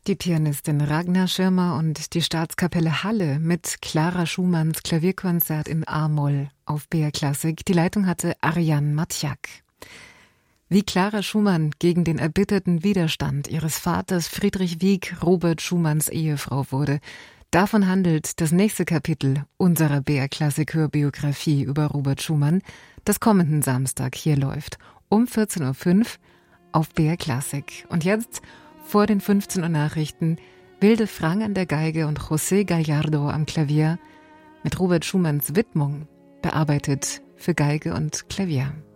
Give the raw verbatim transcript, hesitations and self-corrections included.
Die Pianistin Ragnar Schirmer und die Staatskapelle Halle mit Clara Schumanns Klavierkonzert in A-Moll auf B R Klassik. Die Leitung hatte Ariane Matjak. Wie Clara Schumann gegen den erbitterten Widerstand ihres Vaters Friedrich Wieck Robert Schumanns Ehefrau wurde, davon handelt das nächste Kapitel unserer B R Klassik Hörbiografie über Robert Schumann, das kommenden Samstag hier läuft, um vierzehn Uhr fünf auf B R Klassik. Und jetzt vor den fünfzehn Uhr Nachrichten Wilde Frang an der Geige und José Gallardo am Klavier mit Robert Schumanns Widmung, bearbeitet für Geige und Klavier.